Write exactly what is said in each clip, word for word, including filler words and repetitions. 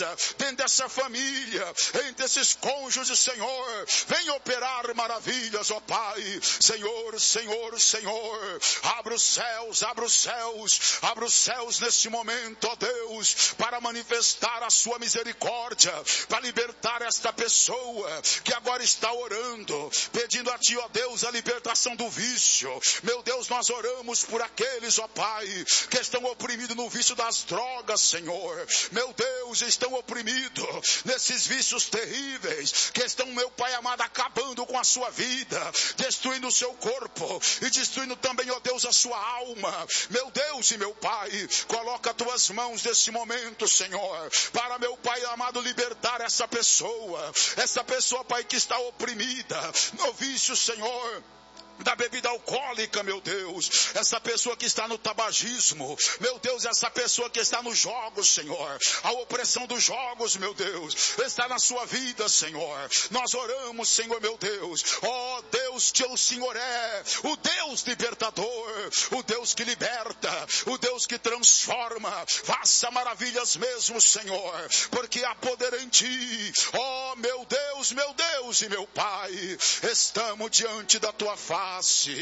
dentro dessa família, entre esses cônjuges, Senhor, vem operar maravilhas, ó Pai. Senhor, Senhor, Senhor, abre os céus, abre os céus, abre os céus neste momento, ó Deus, para manifestar a sua misericórdia, para libertar esta pessoa que agora está orando, pedindo a Ti, ó Deus, a libertação do vício. Meu Deus, nós oramos por aqueles, ó Pai, que estão oprimidos no vício das drogas, Senhor. Meu Deus, estão oprimidos nesses vícios terríveis, que estão, meu Pai amado, acabando com a sua vida, destruindo o seu corpo e destruindo também, ó Deus, a sua alma. Meu Deus e meu Pai, coloca as tuas mãos nesse momento, Senhor, para, meu Pai amado, libertar essa pessoa, essa pessoa, Pai, que está oprimida no vício, Senhor, da bebida alcoólica, meu Deus, essa pessoa que está no tabagismo, meu Deus, essa pessoa que está nos jogos, Senhor, a opressão dos jogos, meu Deus, está na sua vida, Senhor. Nós oramos, Senhor, meu Deus, ó oh, Deus, que o Senhor é o Deus libertador, o Deus que liberta, o Deus que transforma. Faça maravilhas mesmo, Senhor, porque há poder em Ti. Ó oh, meu Deus, meu Deus e meu Pai, estamos diante da Tua face,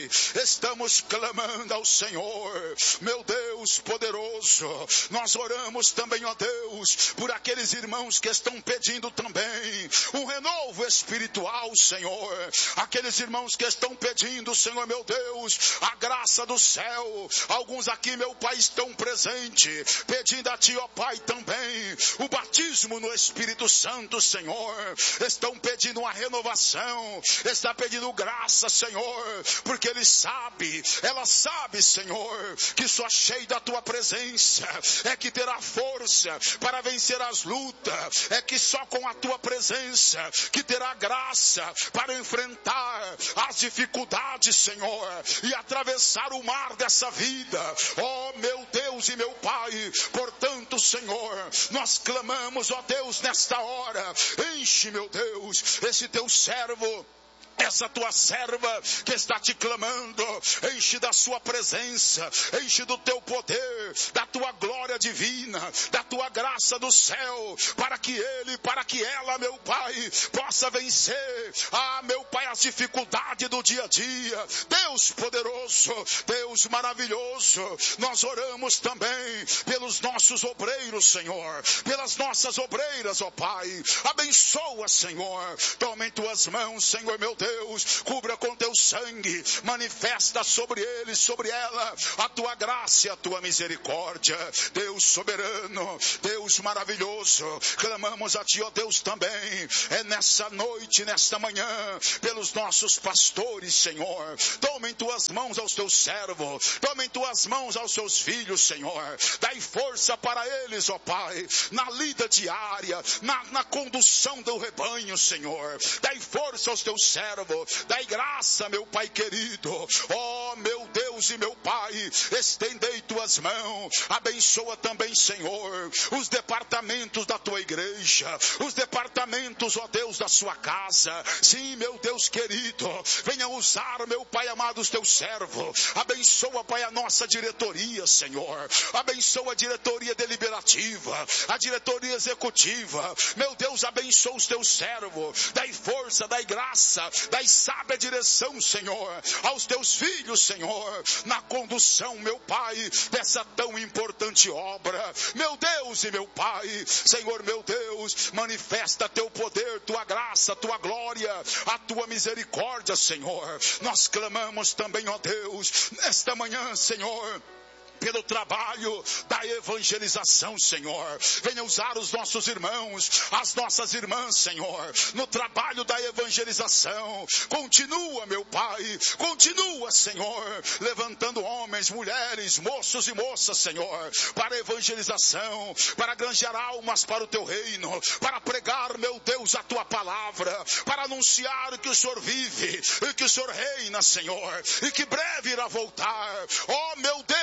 estamos clamando ao Senhor, meu Deus poderoso. Nós oramos também, ó Deus, por aqueles irmãos que estão pedindo também um renovo espiritual, Senhor, aqueles irmãos que estão pedindo, Senhor, meu Deus, a graça do céu. Alguns aqui, meu Pai, estão presentes, pedindo a Ti, ó Pai, também o batismo no Espírito Santo, Senhor. Estão pedindo uma renovação, está pedindo graça, Senhor, porque ele sabe, ela sabe, Senhor, que só cheio da Tua presença é que terá força para vencer as lutas, é que só com a Tua presença que terá graça para enfrentar as dificuldades, Senhor, e atravessar o mar dessa vida. Ó meu Deus e meu Pai, portanto, Senhor, nós clamamos, ó Deus, nesta hora, enche, meu Deus, esse Teu servo, essa Tua serva que está Te clamando, enche da Sua presença, enche do Teu poder, da Tua glória divina, da Tua graça do céu, para que ele, para que ela, meu Pai, possa vencer, ah, meu Pai, as dificuldades do dia a dia. Deus poderoso, Deus maravilhoso, nós oramos também pelos nossos obreiros, Senhor, pelas nossas obreiras, ó Pai. Abençoa, Senhor, toma em Tuas mãos, Senhor, meu Deus, Deus, cubra com Teu sangue, manifesta sobre ele, sobre ela, a Tua graça e a Tua misericórdia. Deus soberano, Deus maravilhoso, clamamos a Ti, ó Deus, também, é nessa noite, nesta manhã, pelos nossos pastores, Senhor. Toma em Tuas mãos aos Teus servos, toma em Tuas mãos aos Seus filhos, Senhor. Dai força para eles, ó Pai, na lida diária, na, na condução do rebanho, Senhor. Dai força aos Teus servos, dai graça, meu Pai querido. Ó meu Deus e meu Pai, estendei Tuas mãos, abençoa também, Senhor, os departamentos da Tua igreja, os departamentos, ó Deus, da sua casa. Sim, meu Deus querido, venha usar, meu Pai amado, os Teus servos. Abençoa, Pai, a nossa diretoria, Senhor. Abençoa a diretoria deliberativa, a diretoria executiva. Meu Deus, abençoa os Teus servos. Dai força, dai graça, dai sábia direção, Senhor, aos Teus filhos, Senhor, na condução, meu Pai, dessa tão importante obra. Meu Deus e meu Pai, Senhor, meu Deus, manifesta Teu poder, Tua graça, Tua glória, a Tua misericórdia, Senhor. Nós clamamos também, ó Deus, nesta manhã, Senhor, pelo trabalho da evangelização, Senhor. Venha usar os nossos irmãos, as nossas irmãs, Senhor, no trabalho da evangelização. Continua, meu Pai, continua, Senhor, levantando homens, mulheres, moços e moças, Senhor, para a evangelização, para granjear almas para o Teu reino, para pregar, meu Deus, a Tua palavra, para anunciar que o Senhor vive e que o Senhor reina, Senhor, e que breve irá voltar. Ó, meu Deus e meu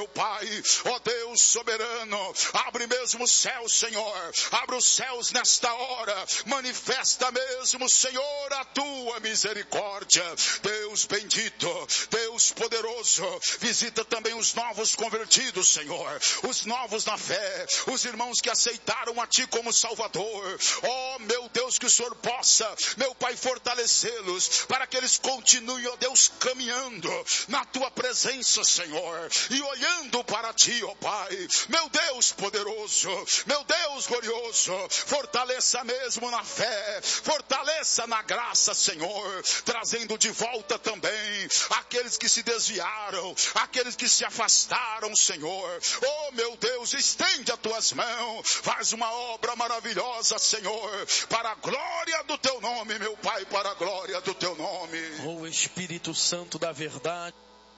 Pai. Ó Deus soberano, abre mesmo o céu, Senhor. Abre os céus nesta hora. Manifesta mesmo, Senhor, a tua misericórdia. Deus bendito, Deus poderoso, visita também os novos convertidos, Senhor. Os novos na fé, os irmãos que aceitaram a Ti como Salvador. Ó meu Deus, que o Senhor possa, meu Pai, fortalecê-los para que eles continuem, ó Deus, caminhando na Tua presença, Senhor, e olhando para Ti, ó Pai. Meu Deus poderoso, meu Deus glorioso, fortaleça mesmo na fé, fortaleça na graça, Senhor, trazendo de volta também aqueles que se desviaram, aqueles que se afastaram, Senhor. Oh meu Deus, estende as Tuas mãos, faz uma obra maravilhosa, Senhor, para a glória do Teu nome, meu Pai, para a glória do Teu nome. Oh Espírito Santo da verdade,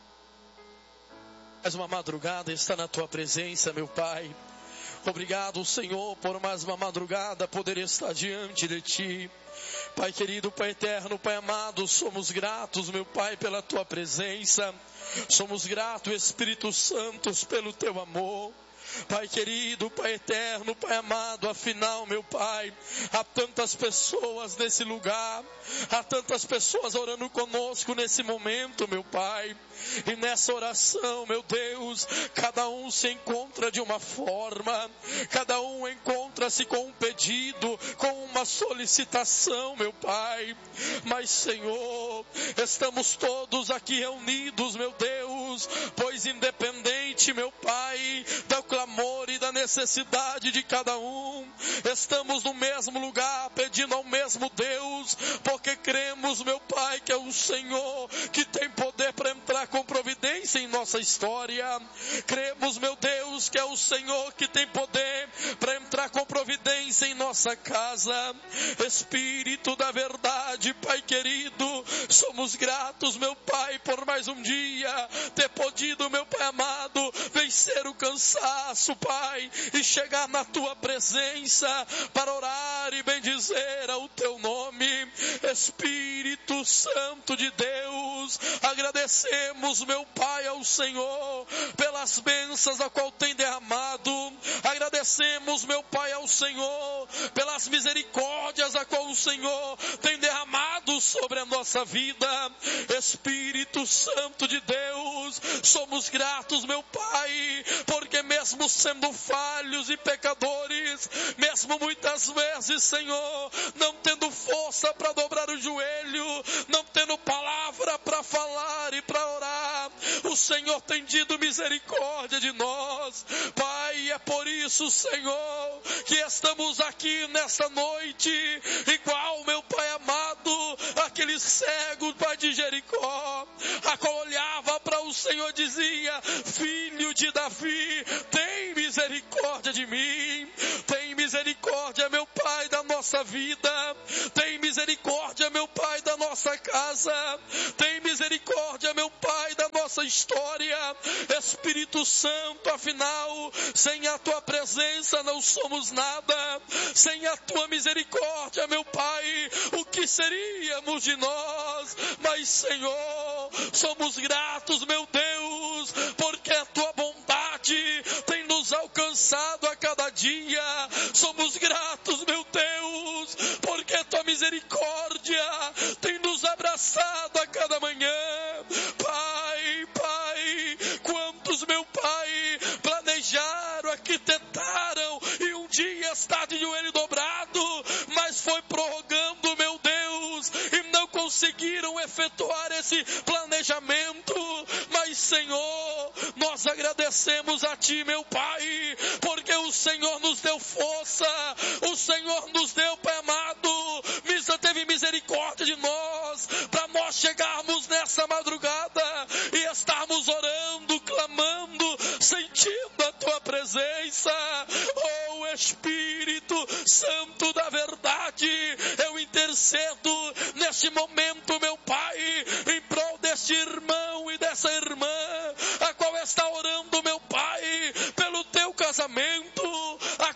mais uma madrugada está na Tua presença, meu Pai. Obrigado, Senhor, por mais uma madrugada poder estar diante de Ti. Pai querido, Pai eterno, Pai amado, somos gratos, meu Pai, pela Tua presença. Somos gratos, Espírito Santo, pelo Teu amor. Pai querido, Pai eterno, Pai amado, afinal, meu Pai, há tantas pessoas nesse lugar, há tantas pessoas orando conosco nesse momento, meu Pai, e nessa oração, meu Deus, cada um se encontra de uma forma, cada um encontra-se com um pedido, com uma solicitação, meu Pai, mas Senhor, estamos todos aqui reunidos, meu Deus, pois independente, meu Pai, da clamor e da necessidade de cada um, estamos no mesmo lugar, pedindo ao mesmo Deus, porque cremos, meu Pai, que é o Senhor que tem poder para entrar com providência em nossa história. Cremos, meu Deus, que é o Senhor que tem poder para entrar com providência em nossa casa. Espírito da verdade, Pai querido, somos gratos, meu Pai, por mais um dia ter podido, meu Pai amado, vencer o cansaço, Pai, e chegar na Tua presença para orar e bendizer ao Teu nome. Espírito Santo de Deus, agradecemos, meu Pai, ao Senhor pelas bênçãos a qual tem derramado. Agradecemos, meu Pai, ao Senhor pelas misericórdias a qual o Senhor tem derramado sobre a nossa vida. Espírito Santo de Deus, somos gratos, meu Pai, porque mesmo sendo falhos e pecadores, mesmo muitas vezes, Senhor, não tendo força para dobrar o joelho, não tendo palavra para falar e para orar, o Senhor tem tido misericórdia de nós, Pai. É por isso, Senhor, que estamos aqui nesta noite, igual, meu Pai amado, aquele cego, Pai de Jericó, a qual olhava para o Senhor e dizia: Filho de Davi, tem misericórdia de mim, tem misericórdia, meu Pai, da nossa vida, tem misericórdia, meu Pai, da nossa casa, tem misericórdia, meu Pai, da nossa história. Espírito Santo, afinal, sem a Tua presença não somos nada, sem a Tua misericórdia, meu Pai, o que seríamos de nós? Mas, Senhor, somos gratos, meu Deus, porque a Tua bondade tem nos alcançado a cada dia. Somos gratos, meu Deus, porque a Tua misericórdia tem nos abraçado a cada manhã. Pai, Pai, quantos, meu Pai, planejaram, arquitetaram e um dia está de joelho dobrado, mas foi prorrogando, meu Deus, e não conseguiram efetuar esse planejamento. Mas, Senhor, nós agradecemos a Ti, meu Pai, porque o Senhor nos deu força, o Senhor nos deu, Pai amado, teve misericórdia de nós, para nós chegarmos nessa madrugada e estarmos orando, clamando, sentindo a Tua presença. Oh Espírito Santo da verdade, eu intercedo neste momento, meu Pai, em prol deste irmão e dessa irmã, a qual está orando, meu Pai, pelo teu casamento, a qual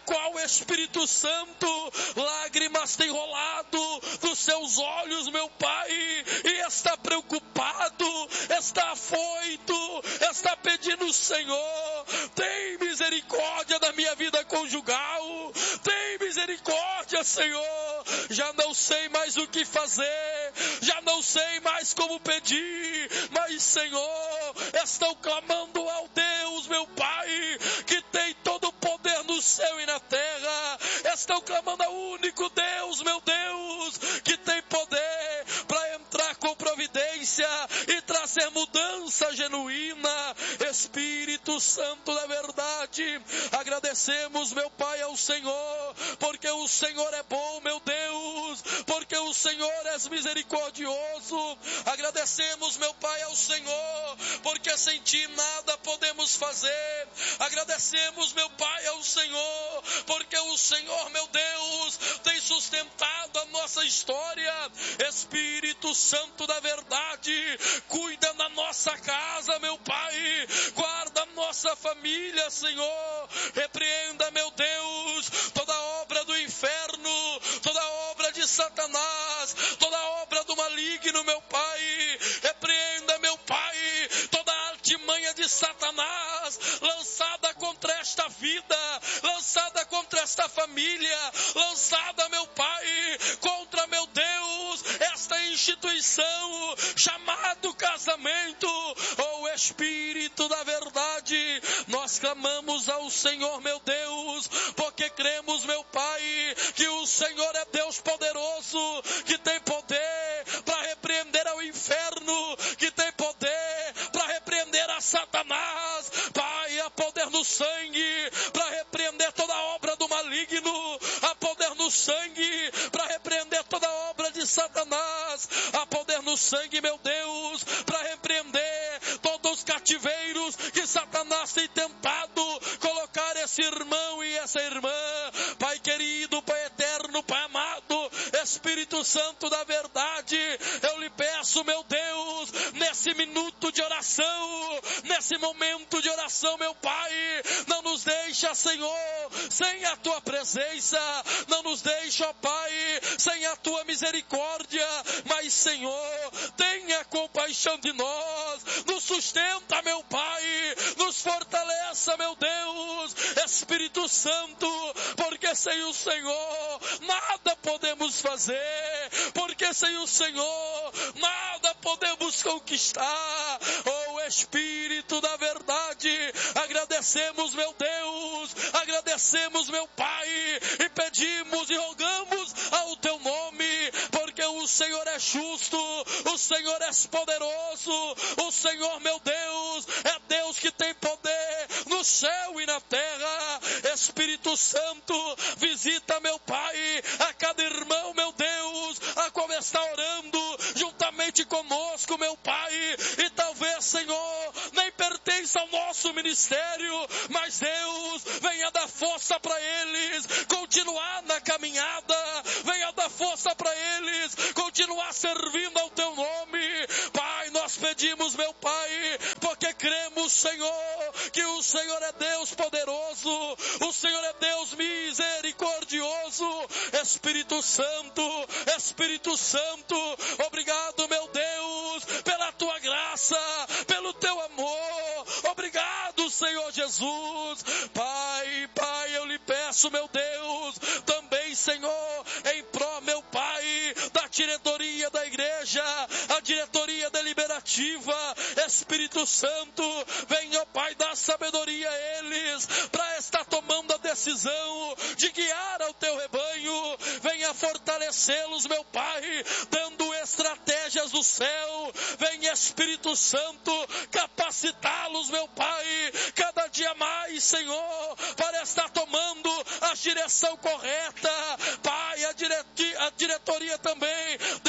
Espírito Santo, lágrimas têm rolado dos seus olhos, meu Pai, e está preocupado, está afoito, está pedindo: Senhor, tem misericórdia da minha vida conjugal, tem misericórdia, Senhor, já não sei mais o que fazer, já não sei mais como pedir, mas, Senhor, estão clamando ao Deus, meu Pai, que tem todo o poder no céu e na terra, estão clamando ao único Deus, meu Deus, que tem poder para entrar com providência e trazer mudança genuína. Espírito Santo da verdade, agradecemos, meu Pai, ao Senhor, porque o Senhor é bom, meu Deus, porque o Senhor é misericordioso. Agradecemos, meu Pai, ao Senhor, porque sem Ti nada podemos fazer. Agradecemos, meu Pai, ao Senhor, porque o Senhor, meu Deus, tem sustentado a nossa história. Espírito Santo da verdade, cuida da nossa casa, meu Pai, guarda a nossa família, Senhor. Repreenda, meu Deus, toda obra do inferno, toda obra de Satanás, toda obra do maligno, meu Pai. Repreenda, meu Pai, toda artimanha de Satanás lançada contra esta vida, lançada contra esta família, lançada, meu Pai, contra, meu Deus, esta instituição chamado casamento. Oh, Espírito da verdade, nós clamamos ao Senhor, meu Deus, porque cremos, meu Pai, que o Senhor é Deus poderoso, que tem poder para repreender ao inferno, que tem poder para repreender a Satanás. Pai, há poder no sangue para repreender toda a obra do maligno, há poder no sangue para repreender toda a obra de Satanás, há poder no sangue, meu Deus, para repreender todos os cativeiros que Satanás tem tentado colocar esse irmão e essa irmã. Pai querido, Pai eterno, Pai amado, Espírito Santo da verdade, eu lhe peço, meu Deus, nesse minuto de oração, nesse momento de oração, meu Pai, não nos deixa, Senhor, sem a Tua presença, não nos deixa, ó Pai, sem a Tua misericórdia, mas, Senhor, tenha compaixão de nós, nos sustenta, meu Pai, nos fortaleça, meu Deus, Espírito Santo, porque sem o Senhor nada podemos fazer, porque sem o Senhor nada podemos conquistar. Oh, Espírito da verdade, agradecemos, meu Deus, agradecemos, meu Pai, e pedimos e rogamos ao Teu nome, porque o Senhor é justo, o Senhor é poderoso, o Senhor, meu Deus, é Deus que tem poder no céu e na terra. Espírito Santo, visita, meu Pai, a cada irmão, meu Deus, a qual está orando juntamente conosco, meu Pai, e talvez, Senhor, nem pertence ao nosso ministério, mas Deus, venha dar força para eles continuar na caminhada, venha dar força para eles continuar servindo ao Teu nome. Pai, nós pedimos, meu Pai, porque cremos, Senhor, que o Senhor é Deus poderoso, o Senhor é Deus misericordioso. Espírito Santo, Espírito Santo, obrigado, meu Deus, pela Tua graça, pelo Teu amor. Obrigado, Senhor Jesus. Pai, Pai, eu lhe peço, meu Deus, também, Senhor, em pró, meu Pai, da diretoria da igreja, a diretoria deliberativa. Espírito Santo, venha, ó Pai, dar sabedoria a eles para estar tomando a decisão de guiar ao Teu rebanho. Venha fortalecê-los, meu Pai, dando estratégias do céu. Venha, Espírito Santo, capacitá-los, meu Pai, cada dia mais, Senhor, para estar tomando a direção correta. Pai, a, direti- a diretoria também deliberativa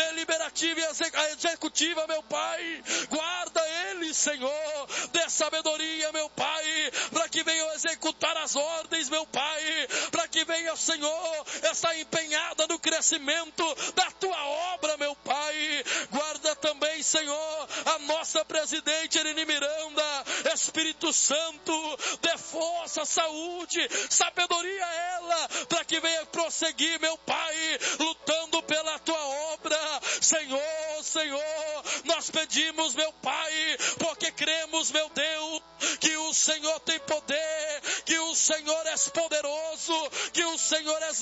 legislativa e a executiva, meu Pai. Guarda eles, Senhor, dê sabedoria, meu Pai, para que venham executar as ordens, meu Pai, para que venha, Senhor, essa empenhada no crescimento da tua obra, meu Pai. Guarda também, Senhor, a nossa presidente Irene Miranda. Espírito Santo, dê força, saúde, sabedoria a ela, para que venha prosseguir, meu Pai, lutando pela tua obra. Senhor, Senhor, nós pedimos, meu Pai, porque cremos, meu Deus, que o Senhor tem poder, que o Senhor é poderoso, que o Senhor é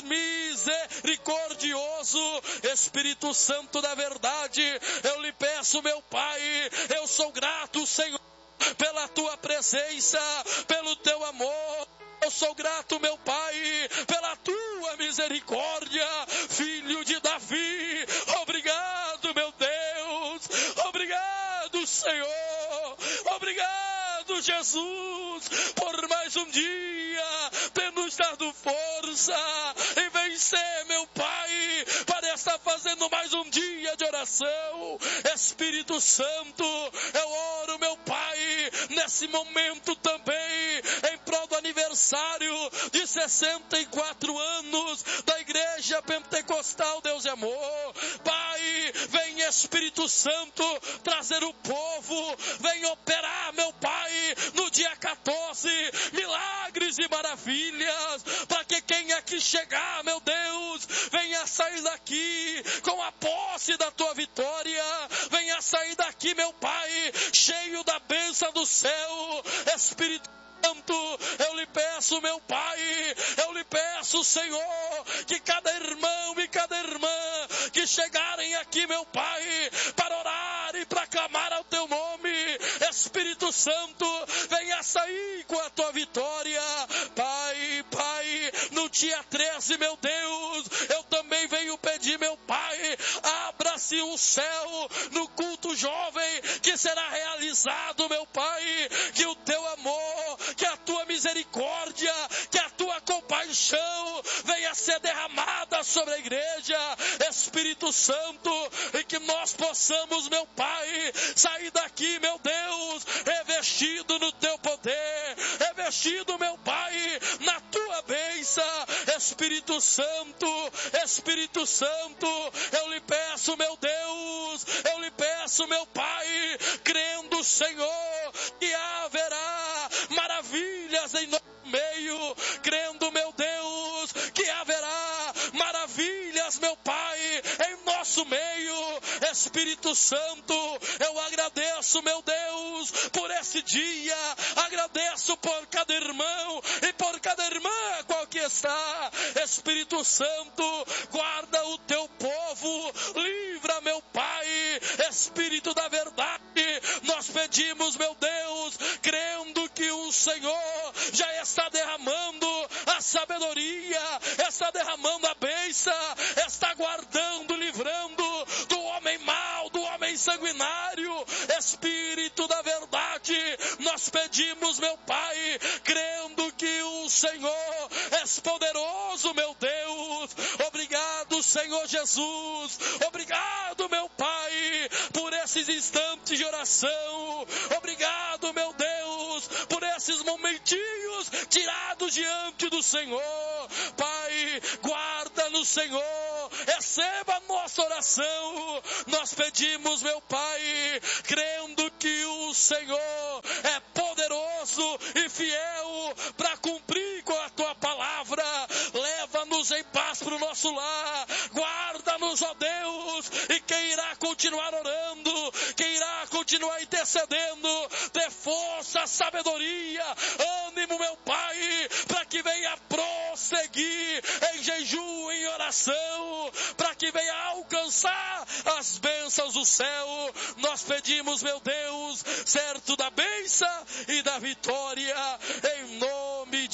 misericordioso. Espírito Santo da verdade, eu lhe peço, meu Pai, eu sou grato, Senhor, pela tua presença, pelo teu amor. Eu sou grato, meu Pai, pela tua misericórdia, Filho de Davi. Obrigado, meu Deus. Obrigado, Senhor. Obrigado, Jesus, por mais um dia, ter nos dado força e vencer, meu Pai, para estar fazendo mais um dia de oração. Espírito Santo, eu oro, meu Pai, nesse momento também, em prol do aniversário de sessenta e quatro anos da Igreja Pentecostal Deus e Amor. Pai, vem Espírito Santo trazer o povo, vem operar, meu Pai, no dia quatorze, milagres e maravilhas, para que quem aqui chegar, meu Deus, venha sair daqui com a posse da tua vitória, venha sair daqui, meu Pai, cheio da bênção do céu. Espírito Santo, eu lhe peço, meu Pai, eu lhe peço, Senhor, que cada irmão e cada irmã que chegarem aqui, meu Pai, para orar e para clamar ao teu nome, Espírito Santo, venha sair com a tua vitória. Pai, Pai, no dia treze, meu Deus, eu também venho pedir, meu Pai, abra-se o céu no culto jovem que será realizado, meu Pai, que o teu amor, que a tua misericórdia, que a tua compaixão venha ser derramada sobre a igreja, Espírito Santo, e que nós possamos, meu Pai, sair daqui, meu Deus, revestido no teu poder, revestido, meu Pai, na tua bênção. Espírito Santo, Espírito Santo, eu lhe peço, meu Deus, eu lhe peço, meu Pai, crendo, Senhor, que haverá maravilhas em nosso meio, crendo, meu Deus, que haverá maravilhas, meu Pai, em nosso meio. Espírito Santo, eu agradeço, meu Deus, por esse dia, agradeço por cada irmão e por cada irmã qual que está. Espírito Santo, guarda o teu povo, livra, meu Pai, Espírito da verdade, nós pedimos, meu Deus, crendo que o Senhor já está derramando a sabedoria, está derramando a bênção, está guardando, livrando do homem mau, do homem sanguinário. Espírito da verdade, nós pedimos, meu Pai, crendo que o Senhor é poderoso, meu Deus. Obrigado, Senhor Jesus, obrigado, meu Pai, por esses instantes de oração, obrigado, meu Deus, por esses momentinhos tirados diante do Senhor. Pai, guarda no Senhor, receba a nossa oração. Nós pedimos, meu Pai, crendo que o Senhor é poderoso e fiel para cumprir com a tua palavra. Leva-nos em paz para o nosso lar, guarda-nos, ó Deus, e quem irá continuar orando, quem irá continuar intercedendo, dê força, sabedoria, ânimo, meu Pai, para que venha prosseguir em jejum, em oração, para que venha alcançar as bênçãos do céu. Nós pedimos, meu Deus, certo da bênção e da vitória, em nome de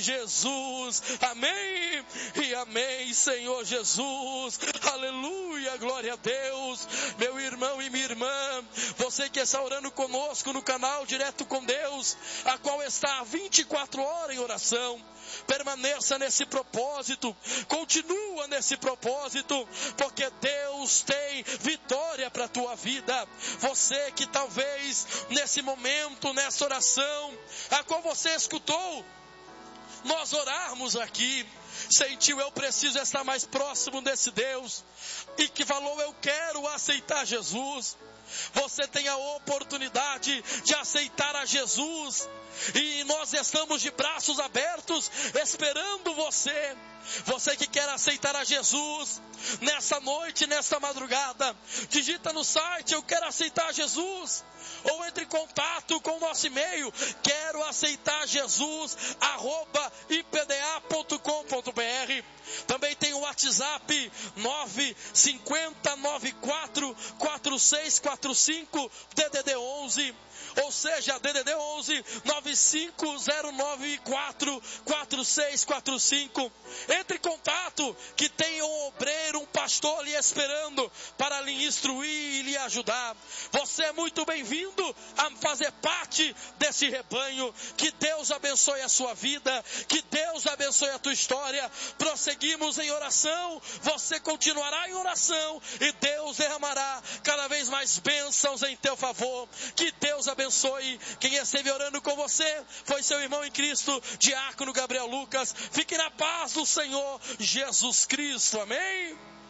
em Jesus. Amém e amém, Senhor Jesus. Aleluia, glória a Deus. Meu irmão e minha irmã, você que está orando conosco no canal Direto com Deus, a qual está há vinte e quatro horas em oração, permaneça nesse propósito, continua nesse propósito, porque Deus tem vitória para a tua vida. Você que talvez nesse momento, nessa oração, a qual você escutou nós orarmos aqui, sentiu, eu preciso estar mais próximo desse Deus, e que falou, eu quero aceitar Jesus. Você tem a oportunidade de aceitar a Jesus, e nós estamos de braços abertos esperando você. Você que quer aceitar a Jesus nessa noite, nessa madrugada, digita no site, eu quero aceitar Jesus, ou entre em contato com o nosso e-mail, quero aceitar Jesus, arroba i p d a ponto com ponto b r. Também tem o WhatsApp nove cinco zero nove quatro quatro seis quatro cinco D D D onze, ou seja, D D D onze nove cinco zero nove quatro quatro seis quatro cinco. Entre em contato, que tem um obreiro, um pastor lhe esperando para lhe instruir e lhe ajudar. Você é muito bem-vindo a fazer parte desse rebanho. Que Deus abençoe a sua vida, que Deus abençoe a tua história. Prosseguimos em oração, você continuará em oração, e Deus derramará cada vez mais bênçãos em teu favor. Que Deus abençoe. Quem esteve orando com você foi seu irmão em Cristo, Diácono Gabriel Lucas. Fique na paz do Senhor Jesus Cristo. Amém.